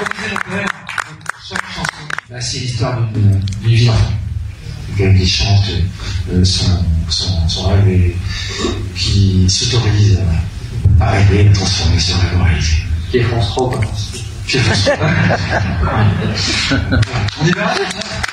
improviser le poème. Chaque chanson, bah, c'est l'histoire d'une vie d'enfant. Qui chante son rêve et qui s'autorise à rêver, à transformer ce rêve en réalité. Qui est France 3 ou pas? On y va?